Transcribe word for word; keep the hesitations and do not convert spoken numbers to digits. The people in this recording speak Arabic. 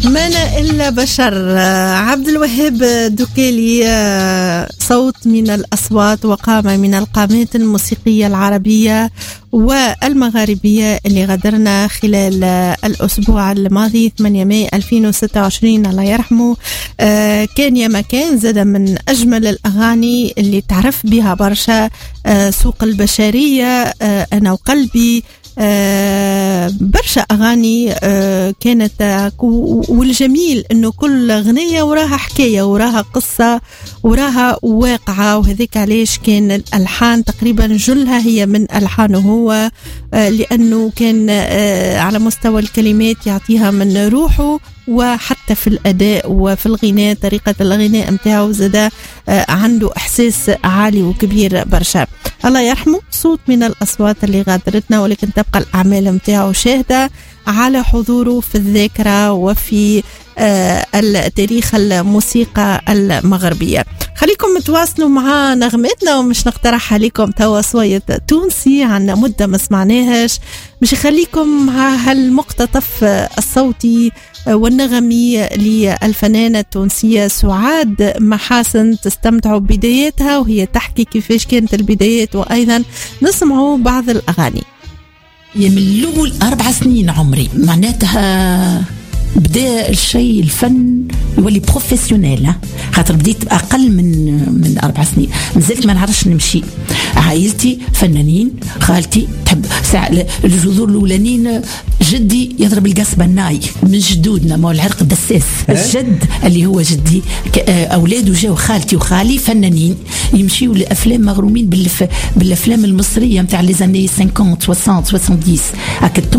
مانا إلا بشر. عبد الوهاب الدكيلي صوت من الأصوات وقامة من القامات الموسيقية العربية والمغاربية اللي غادرنا خلال الأسبوع الماضي ثمانية مايو ألفين وستة وعشرين الله يرحمه. كان يا مكان زاد من أجمل الأغاني اللي تعرف بها برشا. سوق البشرية، أنا وقلبي، آه برشا أغاني آه كانت آه والجميل أنه كل أغنية وراها حكاية وراها قصة وراها واقعة، وهذيك علاش كان الألحان تقريبا جلها هي من ألحانه هو، آه لأنه كان آه على مستوى الكلمات يعطيها من روحه، وحتى في الأداء وفي الغناء طريقة الغناء متاعه زاد عنده إحساس عالي وكبير برشا. الله يرحمه، صوت من الأصوات اللي غادرتنا، ولكن تبقى الأعمال متاعه شاهدة على حضوره في الذاكرة وفي التاريخ الموسيقى المغربيي. خليكم تواصلوا مع نغمتنا ومش نقترح عليكم توا صوية تونسي عن مدة ما سمعناهاش، مش يخليكم مع هالمقتطف الصوتي والنغمي للفنانة التونسية سعاد محاسن. تستمتعوا ببداياتها وهي تحكي كيفاش كانت البدايات، وأيضا نسمعوا بعض الأغاني. من الأول أربع سنين عمري معناتها بدأ الشيء الفن يولي بروفيسيونيل، خاطر بديت أقل من من أربع سنين، نزلت ما نعرفش نمشي. عائلتي فنانين، خالتي تحب ساعة الجذور الأولانيين، جدي يضرب القصبة الناي من جدودنا، مو العرق الدساس. الجد اللي هو جدي أولاده جاو خالتي وخالي فنانين يمشيوا لأفلام مغرومين بالف بالأفلام المصرية متاع لي زاني خمسين ستين سبعين.